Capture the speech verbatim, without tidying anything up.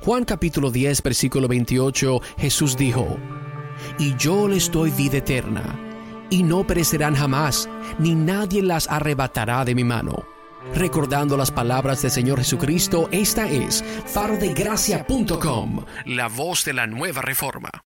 Juan capítulo diez, versículo veintiocho, Jesús dijo: «Y yo les doy vida eterna, y no perecerán jamás, ni nadie las arrebatará de mi mano». Recordando las palabras del Señor Jesucristo, esta es faro de gracia punto com, la voz de la nueva reforma.